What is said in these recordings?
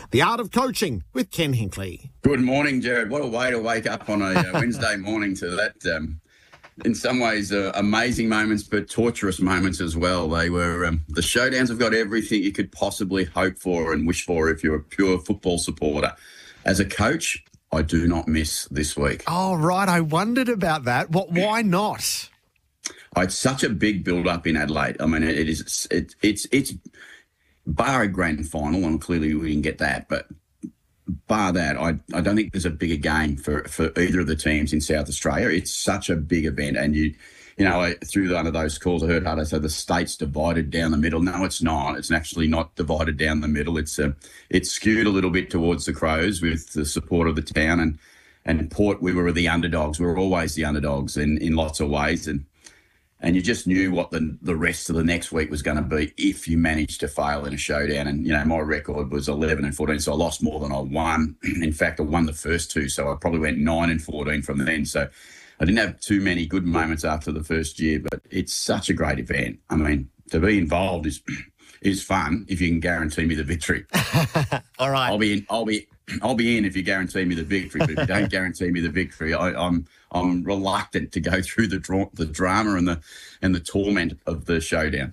The Art of Coaching with Ken Hinkley. Good morning, Jared. What a way to wake up on a Wednesday morning to that. In some ways, amazing moments, but torturous moments as well. They were the showdowns have got everything you could possibly hope for and wish for if you're a pure football supporter. As a coach, I do not miss this week. Oh, right. I wondered about that. Why not? It's such a big build-up in Adelaide. I mean, it's bar a grand final, and clearly we didn't get that, but bar that, I don't think there's a bigger game for either of the teams in South Australia. It's such a big event, and you know, through one of those calls, I heard Hutto say the state's divided down the middle. No, it's not. It's actually not divided down the middle. It's skewed a little bit towards the Crows with the support of the town, and Port. We were the underdogs. We were always the underdogs in lots of ways, and you just knew what the rest of the next week was going to be if you managed to fail in a showdown. And, you know, my record was 11-14, so I lost more than I won. In fact, I won the first two, so I probably went 9-14 from then. So I didn't have too many good moments after the first year, but it's such a great event. I mean, to be involved is fun if you can guarantee me the victory. All right. I'll be in if you guarantee me the victory, but if you don't guarantee me the victory, I'm reluctant to go through the drama and the torment of the showdown.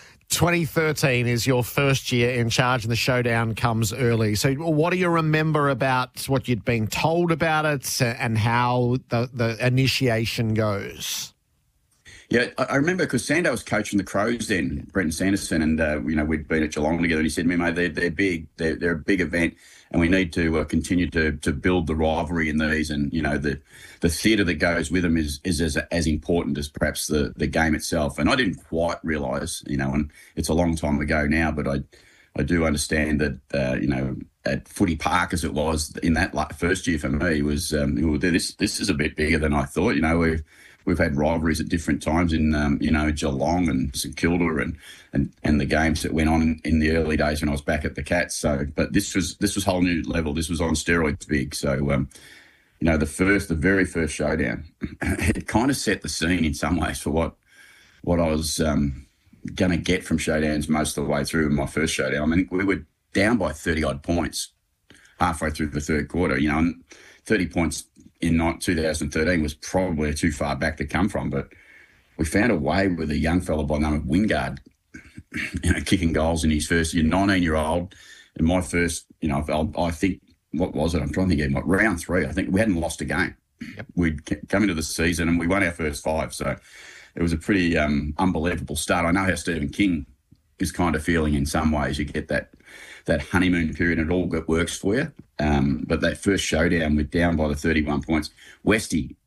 2013 is your first year in charge and the showdown comes early. So what do you remember about what you'd been told about it and how the initiation goes? Yeah, I remember because Sando was coaching the Crows then, Brenton Sanderson, and we'd been at Geelong together, and he said to me, mate, they're big, they're a big event, and we need to continue to build the rivalry in these, and you know the theatre that goes with them is as important as perhaps the game itself. And I didn't quite realise, and it's a long time ago now, but I do understand that at Footy Park as it was in that first year for me was this is a bit bigger than I thought. We've had rivalries at different times in, Geelong and St Kilda and the games that went on in the early days when I was back at the Cats. So, but this was a whole new level. This was on steroids big. So, the very first showdown, it kind of set the scene in some ways for what I was going to get from showdowns most of the way through in my first showdown. I mean, we were down by 30-odd points halfway through the third quarter, and 30 points in 2013 was probably too far back to come from, but we found a way with a young fella by the name of Wingard, kicking goals in his first year, 19-year-old. In my first, I think, what was it? I'm trying to think of round 3. I think we hadn't lost a game. Yep. We'd come into the season and we won our first 5, so it was a pretty unbelievable start. I know how Stephen King is kind of feeling in some ways. You get that honeymoon period and it all works for you. But that first showdown, we're down by the 31 points. Westy